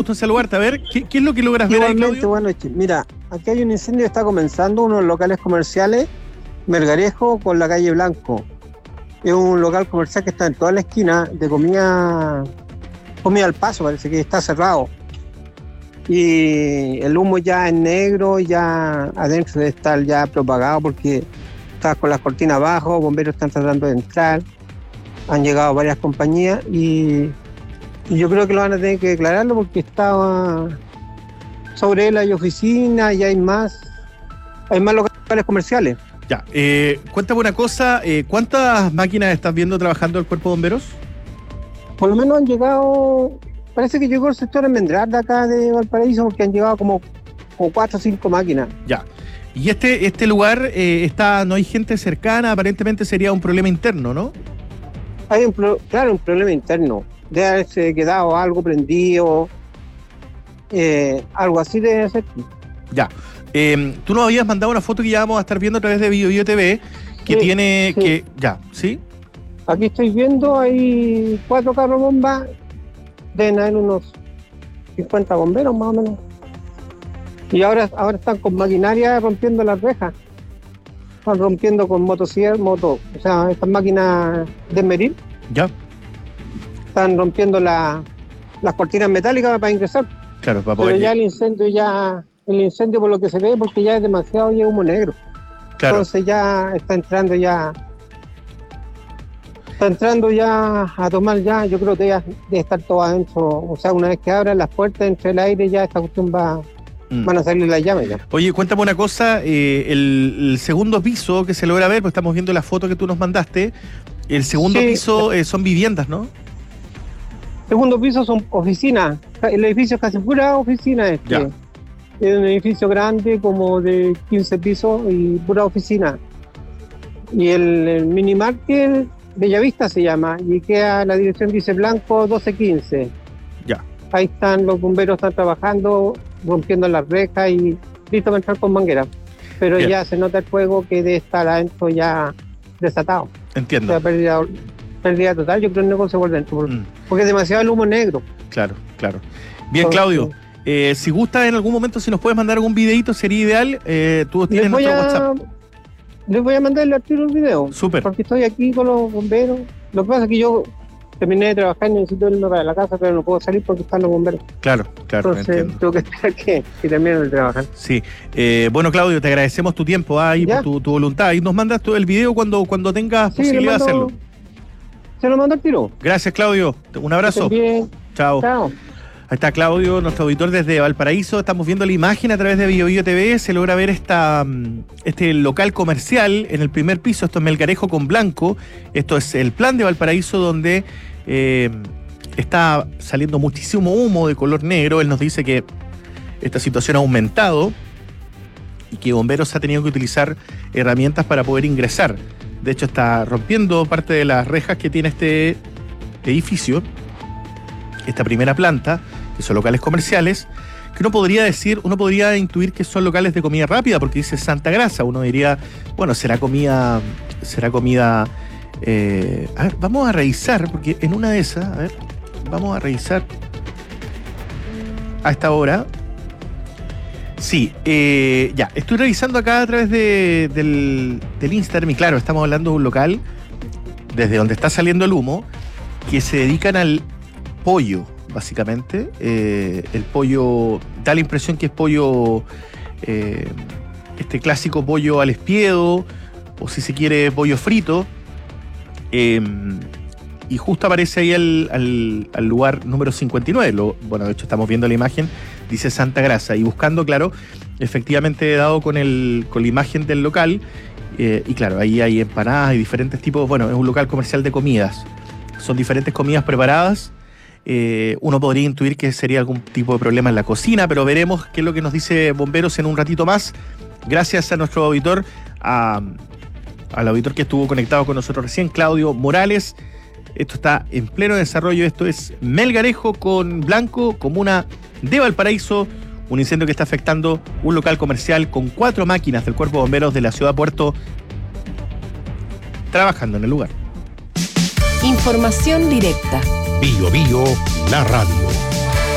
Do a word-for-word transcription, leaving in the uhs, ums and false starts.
gusto en saludarte. A ver, ¿qué, qué es lo que logras ver ahí, Claudio? Buenas noches. Mira, aquí hay un incendio que está comenzando, unos locales comerciales, Melgarejo con la calle Blanco. Es un local comercial que está en toda la esquina de comida, comida al paso, parece que está cerrado. Y el humo ya es negro, ya adentro debe estar ya propagado porque está con las cortinas abajo, bomberos están tratando de entrar, han llegado varias compañías y, y yo creo que lo van a tener que declararlo porque está sobre él hay oficinas y hay más, hay más locales comerciales. Ya, eh, cuéntame una cosa, eh, ¿cuántas máquinas estás viendo trabajando el Cuerpo de Bomberos? Por lo menos han llegado, parece que llegó el sector Almendral de acá de Valparaíso porque han llegado como, como cuatro o cinco máquinas. Ya, y este, este lugar eh, está, no hay gente cercana, aparentemente sería un problema interno, ¿no? Hay un, pro, claro, un problema interno, debe haberse quedado algo prendido, eh, algo así debe ser. Ya. Eh, tú nos habías mandado una foto que ya vamos a estar viendo a través de Bio Bio T V, que sí, tiene sí. que... Ya, ¿sí? Aquí estoy viendo, hay cuatro carros bombas, deben haber unos cincuenta bomberos más o menos. Y ahora, ahora están con maquinaria rompiendo las rejas. Están rompiendo con motosierra, moto, o sea, estas máquinas de Meril. Ya. Están rompiendo la, las cortinas metálicas para ingresar. Claro, para poder... Pero ya el incendio ya... El incendio por lo que se ve, porque ya es demasiado ya humo negro. Claro. Entonces ya está entrando ya... Está entrando ya a tomar ya, yo creo que ya debe estar todo adentro. O sea, una vez que abran las puertas entre el aire, ya esta cuestión va... Mm. Van a salir las llamas ya. Oye, cuéntame una cosa, eh, el, el segundo piso que se logra ver, pues estamos viendo la foto que tú nos mandaste, el segundo sí. piso eh, son viviendas, ¿no? Segundo piso son oficinas, el edificio es casi pura oficina este. Ya. Es un edificio grande, como de quince pisos y pura oficina. Y el, el minimarket Bellavista se llama, y queda, la dirección dice Blanco doce quince. Ya. Ahí están los bomberos, están trabajando, rompiendo las rejas y listo para entrar con manguera. Pero bien, ya se nota el fuego que debe estar adentro ya desatado. Entiendo. O sea, pérdida, pérdida total, yo creo que el negocio por dentro, mm. porque es demasiado el humo negro. Claro, claro. Bien, entonces, Claudio. Eh, si gusta en algún momento, si nos puedes mandar algún videito, sería ideal. Eh, tú tienes nuestro a, WhatsApp. Les voy a mandar el archivo del video. Súper. Porque estoy aquí con los bomberos. Lo que pasa es que yo terminé de trabajar y necesito irme para la casa, pero no puedo salir porque están los bomberos. Claro, claro. Entonces entiendo. Tengo que esperar que, que terminen de trabajar. Sí. Eh, bueno, Claudio, te agradecemos tu tiempo ah, y por tu, tu voluntad. Y nos mandas todo el video cuando, cuando tengas sí, posibilidad mando, de hacerlo. Se lo mando al tiro. Gracias, Claudio. Un abrazo. Bien. Chao. Chao. Ahí está Claudio, nuestro auditor desde Valparaíso. Estamos viendo la imagen a través de Bio Bio T V. Se logra ver esta, este local comercial en el primer piso. Esto es Melgarejo con Blanco. Esto es el plan de Valparaíso, donde eh, está saliendo muchísimo humo de color negro. Él nos dice que esta situación ha aumentado y que Bomberos ha tenido que utilizar herramientas para poder ingresar. De hecho, está rompiendo parte de las rejas que tiene este edificio, esta primera planta, que son locales comerciales, que uno podría decir, uno podría intuir que son locales de comida rápida, porque dice Santa Grasa. Uno diría, bueno, será comida, será comida... Eh, a ver, vamos a revisar, porque en una de esas, a ver, vamos a revisar a esta hora. Sí, eh, ya, estoy revisando acá a través de, del, del Instagram, y claro, estamos hablando de un local desde donde está saliendo el humo, que se dedican al pollo, básicamente. Eh, el pollo, da la impresión que es pollo, eh, este clásico pollo al espiedo, o si se quiere, pollo frito. Eh, y justo aparece ahí al, al, al lugar número cincuenta y nueve. Lo, bueno, de hecho estamos viendo la imagen, dice Santa Grasa. Y buscando, claro, efectivamente he dado con, el, con la imagen del local. Eh, y claro, ahí hay empanadas y diferentes tipos. Bueno, es un local comercial de comidas. Son diferentes comidas preparadas. Eh, uno podría intuir que sería algún tipo de problema en la cocina, pero veremos qué es lo que nos dice Bomberos en un ratito más. Gracias a nuestro auditor, a, al auditor que estuvo conectado con nosotros recién, Claudio Morales. Esto está en pleno desarrollo. Esto es Melgarejo con Blanco, comuna de Valparaíso. Un incendio que está afectando un local comercial con cuatro máquinas del Cuerpo de Bomberos de la ciudad de Puerto trabajando en el lugar. Información directa. Bio Bio, la radio.